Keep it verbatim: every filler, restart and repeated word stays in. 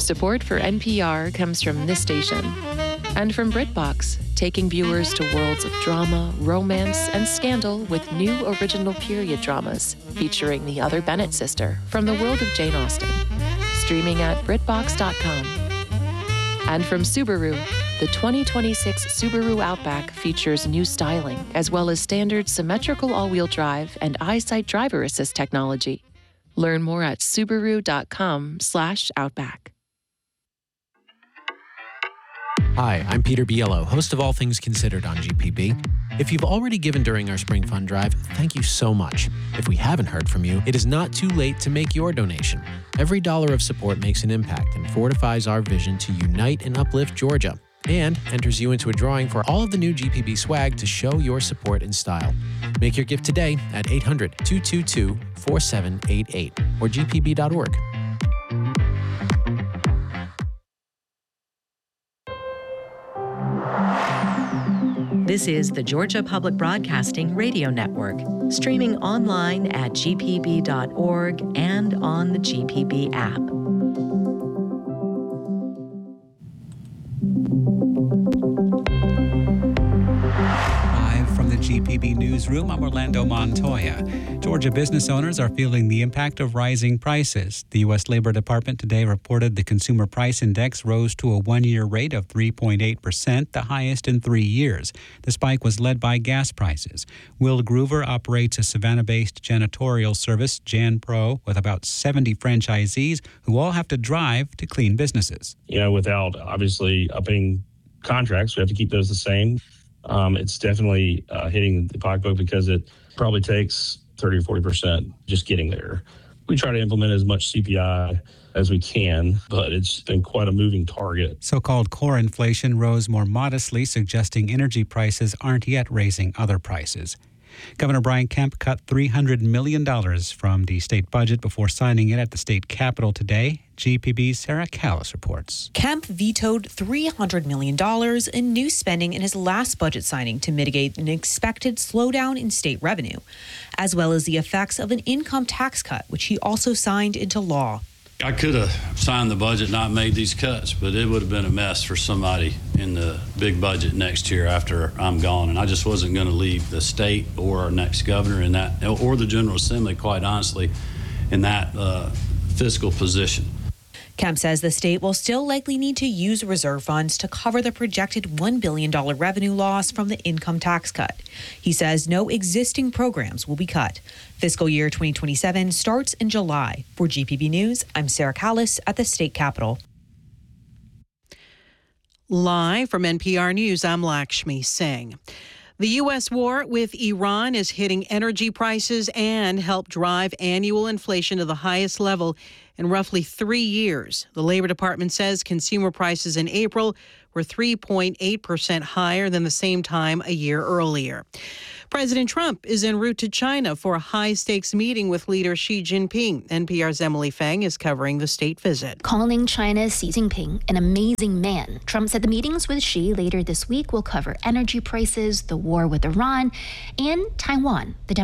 Support for N P R comes from this station and from BritBox, taking viewers to worlds of drama, romance, and scandal with new original period dramas featuring the other Bennett sister from the world of Jane Austen. Streaming at BritBox dot com. And from Subaru, the twenty twenty-six Subaru Outback features new styling as well as standard symmetrical all-wheel drive and EyeSight driver assist technology. Learn more at Subaru dot com slash Outback. Hi, I'm Peter Biello, host of All Things Considered on G P B. If you've already given during our Spring Fund Drive, thank you so much. If we haven't heard from you, it is not too late to make your donation. Every dollar of support makes an impact and fortifies our vision to unite and uplift Georgia, and enters you into a drawing for all of the new G P B swag to show your support and style. Make your gift today at eight hundred, two two two, four seven eight eight or g p b dot org. This is the Georgia Public Broadcasting Radio Network, streaming online at g p b dot org and on the G P B app. From the G P B Newsroom, I'm Orlando Montoya. Georgia business owners are feeling the impact of rising prices. The U S Labor Department today reported the Consumer Price Index rose to a one-year rate of three point eight percent, the highest in three years. The spike was led by gas prices. Will Groover operates a Savannah-based janitorial service, JanPro, with about seventy franchisees who all have to drive to clean businesses. You know, without obviously upping contracts, we have to keep those the same. Um, it's definitely uh, hitting the pocketbook because it probably takes thirty or forty percent just getting there. We try to implement as much C P I as we can, but it's been quite a moving target. So-called core inflation rose more modestly, suggesting energy prices aren't yet raising other prices. Governor Brian Kemp cut three hundred million dollars from the state budget before signing it at the state capitol today. G P B's Sarah Callis reports. Kemp vetoed three hundred million dollars in new spending in his last budget signing to mitigate an expected slowdown in state revenue, as well as the effects of an income tax cut, which he also signed into law. I could have signed the budget, not made these cuts, but it would have been a mess for somebody in the big budget next year after I'm gone. And I just wasn't going to leave the state or our next governor in that, or the General Assembly, quite honestly, in that uh, fiscal position. Kemp says the state will still likely need to use reserve funds to cover the projected one billion dollars revenue loss from the income tax cut. He says no existing programs will be cut. Fiscal year twenty twenty-seven starts in July. For G P B News, I'm Sarah Callis at the state capitol. Live from N P R News, I'm Lakshmi Singh. The U S war with Iran is hitting energy prices and helped drive annual inflation to the highest level in roughly three years. The Labor Department says consumer prices in April were three point eight percent higher than the same time a year earlier. President Trump is en route to China for a high-stakes meeting with leader Xi Jinping. N P R's Emily Feng is covering the state visit. Calling China's Xi Jinping an amazing man, Trump said the meetings with Xi later this week will cover energy prices, the war with Iran, and Taiwan. The